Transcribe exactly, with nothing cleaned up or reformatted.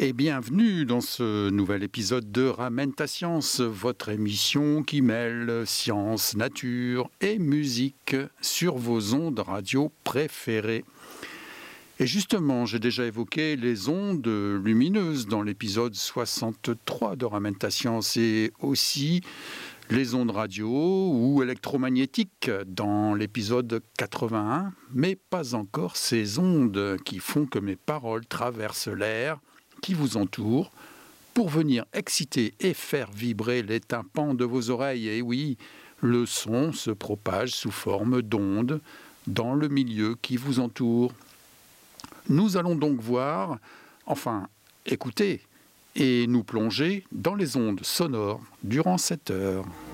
Et bienvenue dans ce nouvel épisode de Ramène ta science, votre émission qui mêle science, nature et musique sur vos ondes radio préférées. Et justement, j'ai déjà évoqué les ondes lumineuses dans l'épisode soixante-trois de Ramène ta science et aussi les ondes radio ou électromagnétiques dans l'épisode quatre-vingt-un, mais pas encore ces ondes qui font que mes paroles traversent l'air qui vous entoure pour venir exciter et faire vibrer les tympans de vos oreilles. Et oui, le son se propage sous forme d'ondes dans le milieu qui vous entoure. Nous allons donc voir, enfin écouter et nous plonger dans les ondes sonores durant cette heure.